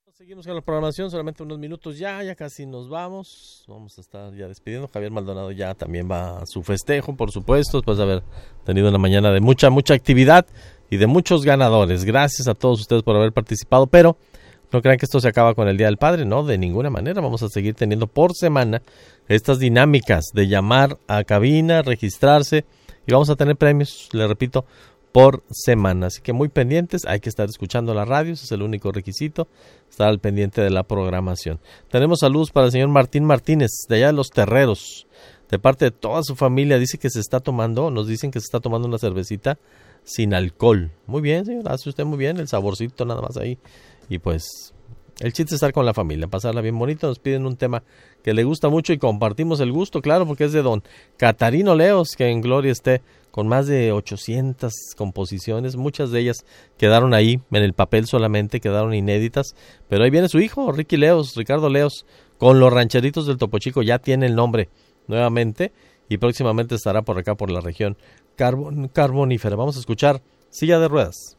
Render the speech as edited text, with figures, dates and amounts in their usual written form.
Seguimos con la programación, solamente unos minutos ya casi nos vamos. Vamos a estar ya despidiendo. Javier Maldonado ya también va a su festejo, por supuesto, después de haber tenido una mañana de mucha actividad y de muchos ganadores. Gracias a todos ustedes por haber participado, pero no crean que esto se acaba con el Día del Padre, no, de ninguna manera. Vamos a seguir teniendo por semana estas dinámicas de llamar a cabina, registrarse y vamos a tener premios, le repito, por semana, así que muy pendientes, hay que estar escuchando la radio, ese es el único requisito, estar al pendiente de la programación. Tenemos saludos para el señor Martín Martínez, de allá de Los Terreros, de parte de toda su familia, dice que se está tomando, nos dicen que se está tomando una cervecita sin alcohol. Muy bien, señor, hace usted muy bien, el saborcito nada más ahí, y pues el chiste es estar con la familia, pasarla bien bonito. Nos piden un tema que le gusta mucho y compartimos el gusto, claro, porque es de don Catarino Leos, que en gloria esté, con más de 800 composiciones, muchas de ellas quedaron ahí en el papel solamente, quedaron inéditas, pero ahí viene su hijo, Ricardo Leos, con los Rancheritos del Topo Chico, ya tiene el nombre nuevamente y próximamente estará por acá por la región carbonífera. Vamos a escuchar Silla de Ruedas.